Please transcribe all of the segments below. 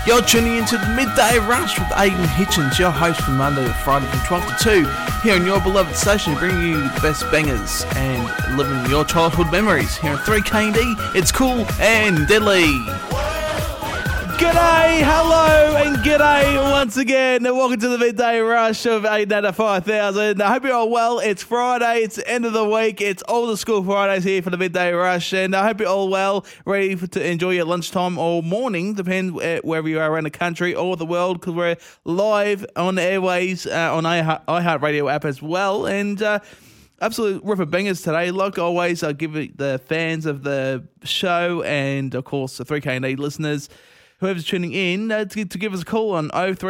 You're tuning into the Midday Rush with Aidan Hitchens, your host from Monday to Friday from 12 to 2, here on your beloved station, bringing you the best bangers and living your childhood memories. Here on 3KD, it's cool and deadly. G'day, hello, and g'day once again, and welcome to the Midday Rush of 8 out of 5,000. I hope you're all well. It's Friday, it's the end of the week, it's older school Fridays here for the Midday Rush, and I hope you're all well, ready to enjoy your lunchtime or morning, depending wherever you are around the country or the world, because we're live on the airways on iHeartRadio app as well, and absolute ripper bangers today. Like always, I'll give it the fans of the show and, of course, the 3KD listeners, whoever's tuning in, to give us a call on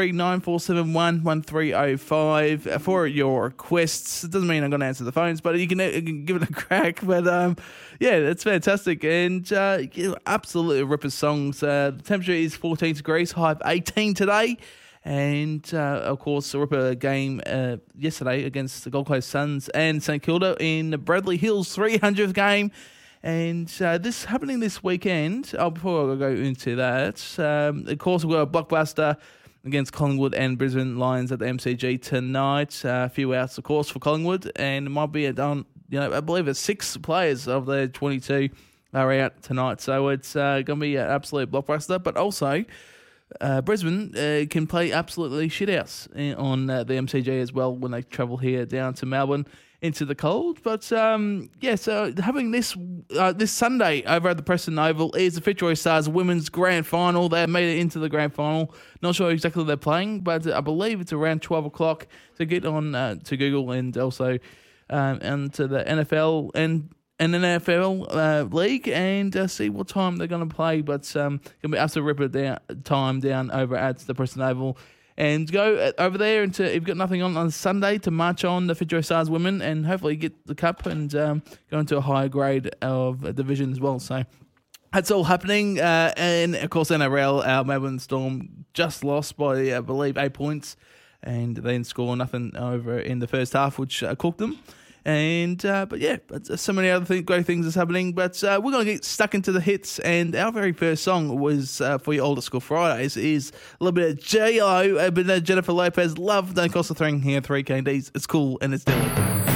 0394711305 for your requests. It doesn't mean I'm going to answer the phones, but you can give it a crack. But yeah, that's fantastic. And absolutely ripper songs. The temperature is 14 degrees, high of 18 today. And, of course, a ripper game yesterday against the Gold Coast Suns and St Kilda in the Bradley Hills 300th game. And this happening this weekend. Before I go into that, of course, we've got a blockbuster against Collingwood and Brisbane Lions at the MCG tonight. A few outs, of course, for Collingwood, and it might be I believe it's 6 players of the 22 are out tonight. So it's going to be an absolute blockbuster. But also, Brisbane can play absolutely shithouse on the MCG as well when they travel here down to Melbourne into the cold. But so having this Sunday over at the Preston Oval is the Fitzroy Stars Women's Grand Final. They made it into the Grand Final. Not sure exactly they're playing, but I believe it's around 12 o'clock. To get on to Google and also onto the NFL and NFL league and see what time they're going to play. But going to be absolutely ripper time down over at the Preston Oval. And go over there and if you've got nothing on Sunday to march on the Fitzroy Stars women and hopefully get the cup and go into a higher grade of a division as well. So that's all happening. And, of course, NRL, our Melbourne Storm just lost by, I believe, 8 points. And they didn't score nothing over in the first half, which cooked them. And but so many other great things is happening. But we're going to get stuck into the hits. And our very first song was for your older school Fridays is a little bit of J.Lo, a bit of Jennifer Lopez. Love Don't Cost a Thing here, 3KDs. It's cool and it's deadly.